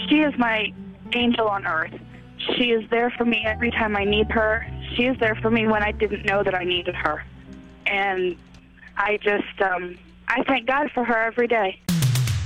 She is my angel on earth. She is there for me every time I need her. She is there for me when I didn't know that I needed her. And I just, I thank God for her every day.